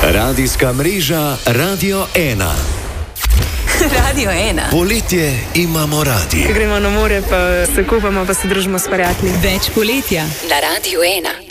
Radijska mreža Radio 1. Radio 1. Poletje imamo radi. Gremo na more, pa se kupamo, pa se družimo s prijatelji. Več poletja na Radio 1.